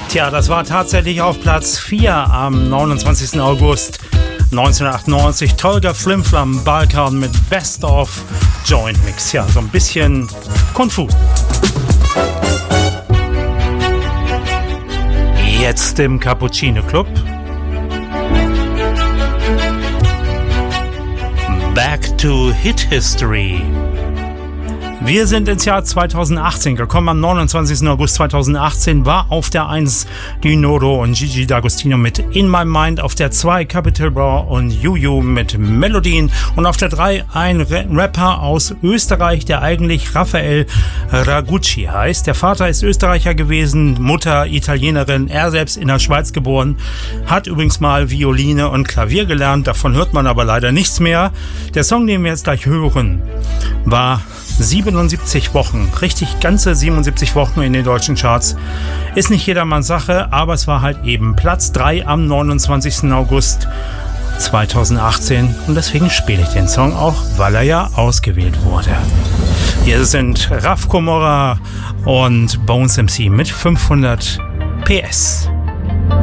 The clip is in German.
Tja, das war tatsächlich auf Platz 4 am 29. August 1998. Tolga Flimflam Balkan mit Best of Joint Mix. Ja, so ein bisschen konfus. Jetzt im Cappuccino Club. Back to Hit History. Wir sind ins Jahr 2018 gekommen. Am 29. August 2018 war auf der 1 Dinoro und Gigi D'Agostino mit In My Mind, auf der 2 Capital Bra und Juju mit Melodien und auf der 3 ein Rapper aus Österreich, der eigentlich Raphael Ragucci heißt. Der Vater ist Österreicher gewesen, Mutter Italienerin, er selbst in der Schweiz geboren, hat übrigens mal Violine und Klavier gelernt, davon hört man aber leider nichts mehr. Der Song, den wir jetzt gleich hören, war 77 Wochen, richtig ganze 77 Wochen in den deutschen Charts. Ist nicht jedermanns Sache, aber es war halt eben Platz 3 am 29. August 2018 und deswegen spiele ich den Song auch, weil er ja ausgewählt wurde. Hier sind Raf Komora und Bones MC mit 500 PS.